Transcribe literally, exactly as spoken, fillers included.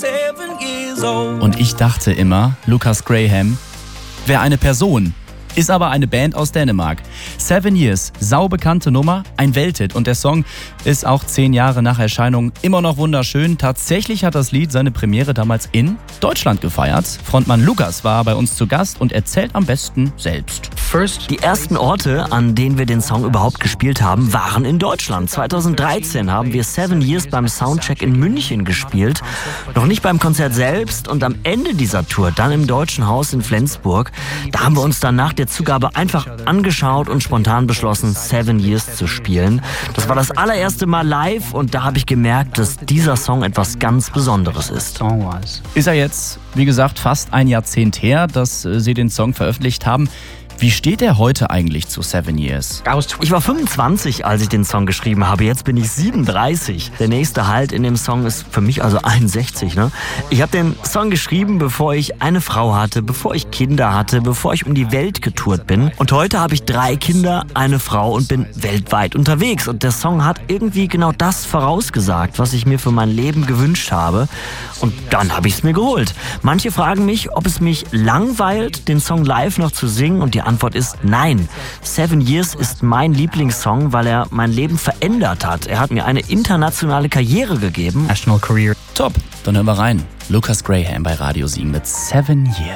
Und ich dachte immer, Lukas Graham wäre eine Person, ist aber eine Band aus Dänemark. Seven Years, saubekannte Nummer, ein Welthit und der Song ist auch zehn Jahre nach Erscheinung immer noch wunderschön. Tatsächlich hat das Lied seine Premiere damals in Deutschland gefeiert. Frontmann Lukas war bei uns zu Gast und erzählt am besten selbst. Die ersten Orte, an denen wir den Song überhaupt gespielt haben, waren in Deutschland. zweitausenddreizehn haben wir Seven Years beim Soundcheck in München gespielt. Noch nicht beim Konzert selbst und am Ende dieser Tour, dann im Deutschen Haus in Flensburg. Da haben wir uns dann nach der Zugabe einfach angeschaut und spontan beschlossen, Seven Years zu spielen. Das war das allererste Mal live und da habe ich gemerkt, dass dieser Song etwas ganz Besonderes ist. Ist er jetzt, wie gesagt, fast ein Jahrzehnt her, dass äh, Sie den Song veröffentlicht haben. Wie steht er heute eigentlich zu Seven Years? Ich war fünfundzwanzig, als ich den Song geschrieben habe. Jetzt bin ich siebenunddreißig. Der nächste Halt in dem Song ist für mich also einundsechzig. Ne? Ich habe den Song geschrieben, bevor ich eine Frau hatte, bevor ich Kinder hatte, bevor ich um die Welt getourt bin. Und heute habe ich drei Kinder, eine Frau und bin weltweit unterwegs. Und der Song hat irgendwie genau das vorausgesagt, was ich mir für mein Leben gewünscht habe. Und dann habe ich es mir geholt. Manche fragen mich, ob es mich langweilt, den Song live noch zu singen. Und die Antwort ist nein. Seven Years ist mein Lieblingssong, weil er mein Leben verändert hat. Er hat mir eine internationale Karriere gegeben. National Career. Top, dann hören wir rein. Lukas Graham bei Radio Siegen mit Seven Years.